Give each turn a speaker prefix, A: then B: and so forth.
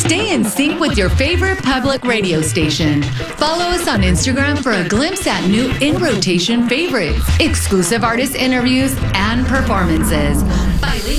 A: Stay in sync with your favorite public radio station. Follow us on Instagram for a glimpse at new in rotation favorites, exclusive artist interviews, and performances.